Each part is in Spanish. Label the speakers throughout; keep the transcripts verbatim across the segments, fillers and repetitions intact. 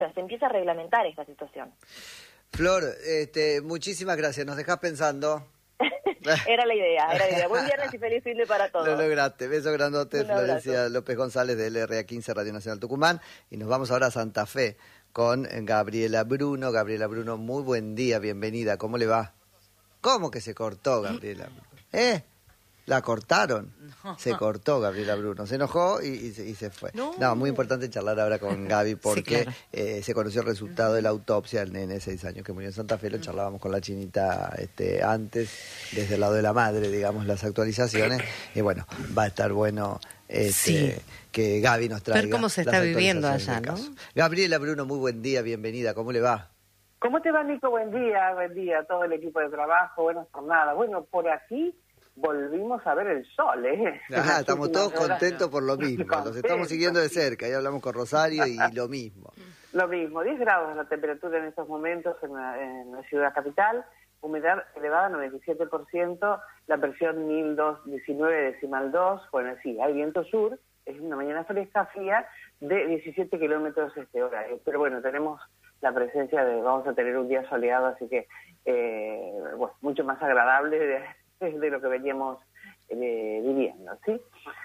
Speaker 1: se empieza a reglamentar esta situación.
Speaker 2: Flor, este, muchísimas gracias, nos dejás pensando.
Speaker 1: Era la idea, era la idea. Buen viernes y feliz fin de para todos.
Speaker 2: Lo lograste. Beso grandote, Florencia
Speaker 1: abrazo.
Speaker 2: López González de L R A quince Radio Nacional Tucumán. Y nos vamos ahora a Santa Fe con Gabriela Bruno. Gabriela Bruno, muy buen día, bienvenida. ¿Cómo le va? ¿Cómo que se cortó, Gabriela? ¿Eh? ¿La cortaron? No. Se cortó Gabriela Bruno, se enojó y, y, se, y se fue. No. no, muy importante charlar ahora con Gaby porque sí, claro. eh, se conoció el resultado de la autopsia del nene de seis años que murió en Santa Fe. Lo charlábamos con la chinita este, antes, desde el lado de la madre, digamos, las actualizaciones. Y bueno, va a estar bueno este, sí. que Gaby nos traiga.
Speaker 3: Ver cómo se está viviendo allá, ¿no?
Speaker 2: Gabriela Bruno, muy buen día, bienvenida, ¿cómo le va?
Speaker 4: ¿Cómo te va, Nico? Buen día, buen día a todo el equipo de trabajo, buenas jornadas. Bueno, por aquí volvimos a ver el sol, ¿eh?
Speaker 2: Ajá, estamos todos contentos por lo mismo, los estamos siguiendo de cerca, ya hablamos con Rosario y lo mismo.
Speaker 4: Lo mismo, diez grados la temperatura en estos momentos en la, en la ciudad capital, humedad elevada noventa y siete por ciento, la presión mil doscientos diecinueve decimal dos, bueno, sí, hay viento sur, es una mañana fresca, fría, de diecisiete kilómetros este horario, pero bueno, tenemos la presencia de, vamos a tener un día soleado, así que, eh, bueno, mucho más agradable de, de lo que veníamos eh, viviendo, ¿sí?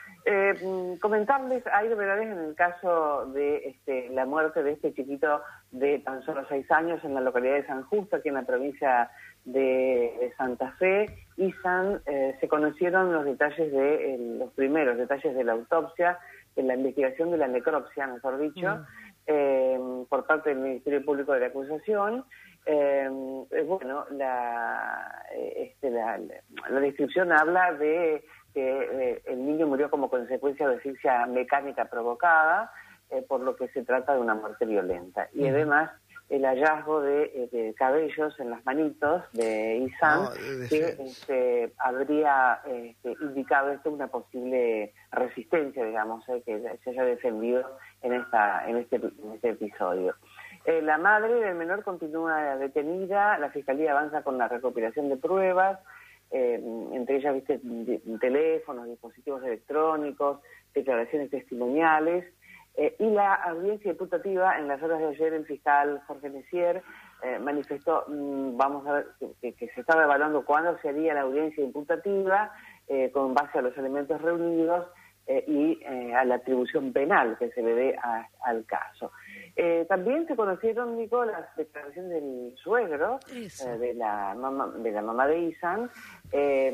Speaker 4: Eh, comentarles, hay novedades en el caso de este, la muerte de este chiquito de tan solo seis años en la localidad de San Justo, aquí en la provincia de, de Santa Fe. Y San, eh, se conocieron los detalles de, eh, los primeros detalles de la autopsia, de la investigación de la necropsia, mejor dicho, mm. eh, por parte del Ministerio Público de la Acusación. Eh, bueno, la, este, la, la descripción habla de que eh, el niño murió como consecuencia de asfixia mecánica provocada, eh, por lo que se trata de una muerte violenta. Y además el hallazgo de, de cabellos en las manitos de Isan, no, que este, habría este, indicado esto una posible resistencia, digamos, eh, que se haya defendido en, esta, en, este, en este episodio. Eh, la madre del menor continúa detenida, la Fiscalía avanza con la recopilación de pruebas, eh, entre ellas, viste, teléfonos, dispositivos electrónicos, declaraciones testimoniales, eh, y la audiencia imputativa, en las horas de ayer, el fiscal Jorge Messier eh, manifestó, mmm, vamos a ver, que, que se estaba evaluando cuándo se haría la audiencia imputativa, eh, con base a los elementos reunidos, Eh, y eh, a la atribución penal que se le dé a, al caso. Eh, también se conocieron, Nico, las declaraciones del suegro, eh, de, la mamá, de la mamá de Isan. Eh,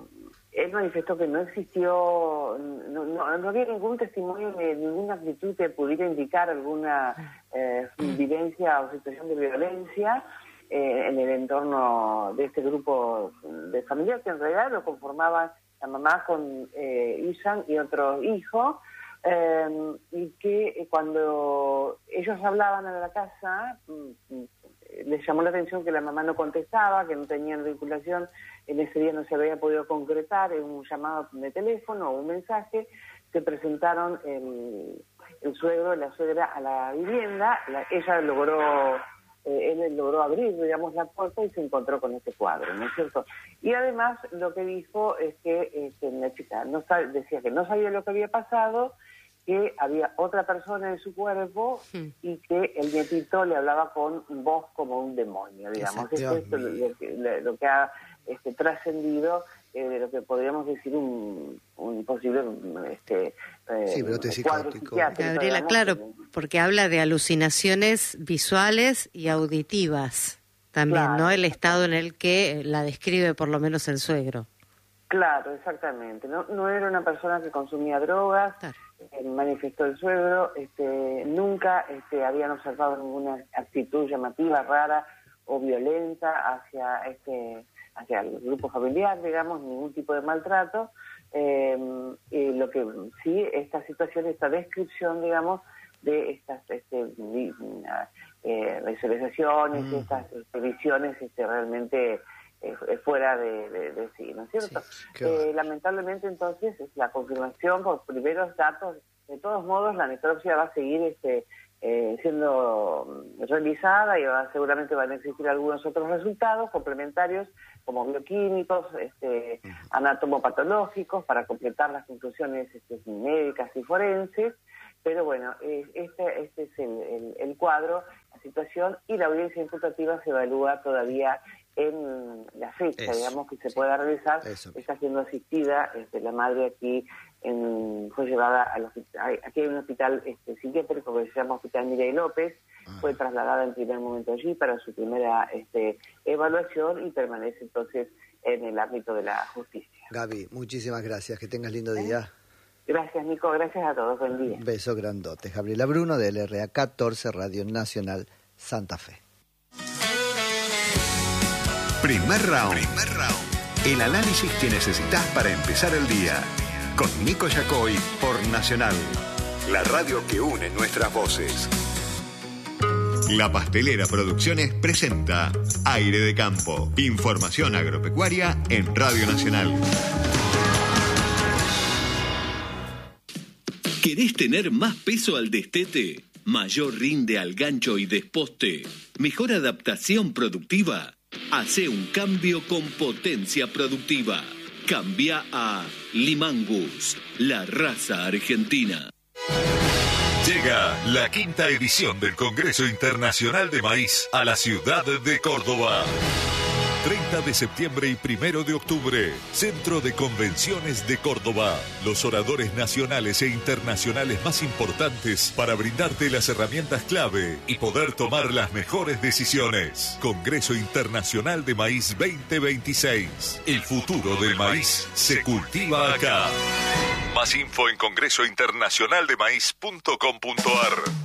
Speaker 4: él manifestó que no existió, no, no, no había ningún testimonio de ninguna actitud que pudiera indicar alguna eh, vivencia o situación de violencia eh, en el entorno de este grupo de familias que en realidad lo conformaban la mamá con eh, Isan y otro hijo, eh, y que cuando ellos hablaban a la casa, mm, les llamó la atención que la mamá no contestaba, que no tenían vinculación, en ese día no se había podido concretar en un llamado de teléfono o un mensaje. Se presentaron el, el suegro y la suegra a la vivienda, la, ella logró... Eh, él logró abrir, digamos, la puerta y se encontró con este cuadro, ¿no es cierto? Y además lo que dijo es que, eh, que la chica no sabe, decía que no sabía lo que había pasado, que había otra persona en su cuerpo sí. y que el nietito le hablaba con voz como un demonio, digamos. Eso es lo, lo, que, lo que ha este, trascendido eh, de lo que podríamos decir un, un posible este, eh,
Speaker 2: sí, brote psicótico.
Speaker 3: Gabriela, claro, porque habla de alucinaciones visuales y auditivas también, claro. ¿no? El estado en el que la describe por lo menos el suegro.
Speaker 4: Claro, exactamente. No, no era una persona que consumía drogas, claro. eh, manifestó el suegro, este, nunca este, habían observado ninguna actitud llamativa, rara o violenta hacia este hacia el grupo familiar, digamos, ningún tipo de maltrato. Eh, y lo que sí, esta situación, esta descripción, digamos, de estas este, eh, visualizaciones, mm. estas este, visiones este, realmente eh, fuera de, de, de sí, ¿no es cierto? Sí, eh, lamentablemente, entonces, es la confirmación por primeros datos. De todos modos, la necropsia va a seguir este Eh, siendo realizada y va, seguramente van a existir algunos otros resultados complementarios como bioquímicos, este, anatomopatológicos para completar las conclusiones este, médicas y forenses, Pero bueno, eh, este, este es el, el, el cuadro, la situación, y la audiencia imputativa se evalúa todavía en la fecha, Eso, digamos, que se sí. pueda realizar. Eso. Está siendo asistida, este, la madre aquí en, fue llevada al hospital, aquí hay un hospital este, psiquiátrico que se llama Hospital Mireille López, ah. fue trasladada en primer momento allí para su primera este, evaluación y permanece entonces en el ámbito de la justicia.
Speaker 2: Gaby, muchísimas gracias, que tengas lindo día. ¿Eh?
Speaker 4: Gracias, Nico, gracias a todos, buen día.
Speaker 2: Beso grandote. Gabriela Bruno, de L R A catorce, Radio Nacional, Santa Fe.
Speaker 5: Primer round. Primer round. El análisis que necesitas para empezar el día. Con Nico Yacoy por Nacional. La radio que une nuestras voces. La Pastelera Producciones presenta Aire de Campo. Información agropecuaria en Radio Nacional.
Speaker 6: ¿Querés tener más peso al destete? ¿Mayor rinde al gancho y desposte? ¿Mejor adaptación productiva? Hacé un cambio con potencia productiva. Cambia a Limangus, la raza argentina.
Speaker 7: Llega la quinta edición del Congreso Internacional de Maíz a la ciudad de Córdoba. treinta de septiembre y primero de octubre, Centro de Convenciones de Córdoba. Los oradores nacionales e internacionales más importantes para brindarte las herramientas clave y poder tomar las mejores decisiones. Congreso Internacional de Maíz veinte veintiséis. El futuro del maíz se cultiva acá. Más info en congreso internacional de maíz punto com punto a r.